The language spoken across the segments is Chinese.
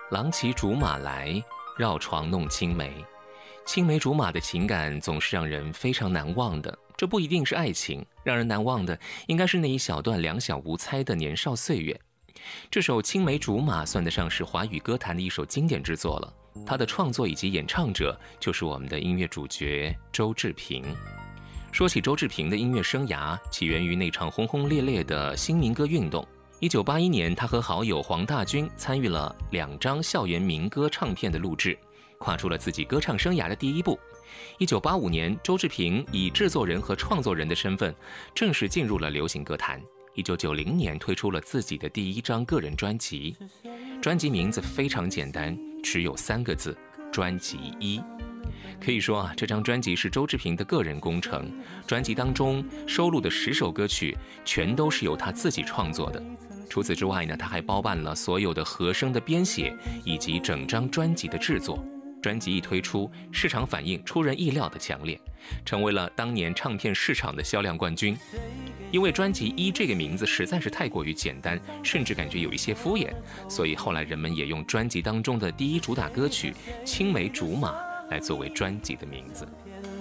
郎骑竹马来，绕床弄青梅。青梅竹马的情感总是让人非常难忘的，这不一定是爱情，让人难忘的应该是那一小段两小无猜的年少岁月。这首《青梅竹马》算得上是华语歌坛的一首经典之作了，它的创作以及演唱者就是我们的音乐主角周志平。说起周志平的音乐生涯，起源于那场轰轰烈烈的新民歌运动。1981年，他和好友黄大军参与了2张校园民歌唱片的录制，跨出了自己歌唱生涯的第一步。1985年，周志平以制作人和创作人的身份正式进入了流行歌坛。1990年推出了自己的第一张个人专辑，专辑名字非常简单，只有3个字：专辑1。可以说啊，这张专辑是周志平的个人工程，专辑当中收录的10首歌曲全都是由他自己创作的。除此之外呢，他还包办了所有的和声的编写以及整张专辑的制作。专辑一推出，市场反应出人意料的强烈，成为了当年唱片市场的销量冠军。因为专辑1这个名字实在是太过于简单，甚至感觉有一些敷衍，所以后来人们也用专辑当中的第一主打歌曲《青梅竹马》来作为专辑的名字。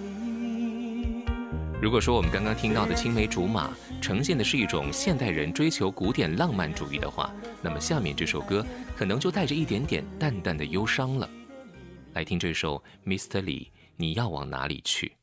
如果说我们刚刚听到的《青梅竹马》呈现的是一种现代人追求古典浪漫主义的话，那么下面这首歌可能就带着一点点淡淡的忧伤了。来听这首 Mr. Lee， 你要往哪里去？